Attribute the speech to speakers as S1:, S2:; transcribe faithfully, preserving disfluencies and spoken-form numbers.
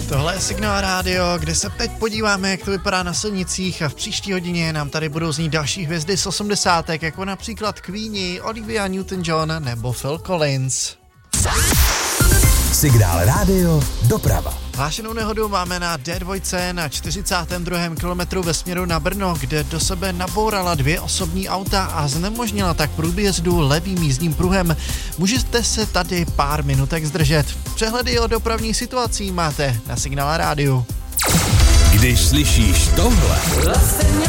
S1: Tohle je Signál Radio, kde se teď podíváme, jak to vypadá na silnicích a v příští hodině nám tady budou znít další hvězdy z osmdesátek, jako například Queenie, Olivia Newton-John nebo Phil Collins.
S2: Signál Radio doprava.
S1: Hlášenou nehodu máme na D dva na čtyřicátém druhém kilometru ve směru na Brno, kde do sebe nabourala dvě osobní auta a znemožnila tak průjezdu levým jízdním pruhem. Můžete se tady pár minutek zdržet. Přehledy o dopravní situací máte na Signál Rádiu.
S2: Když slyšíš tohle...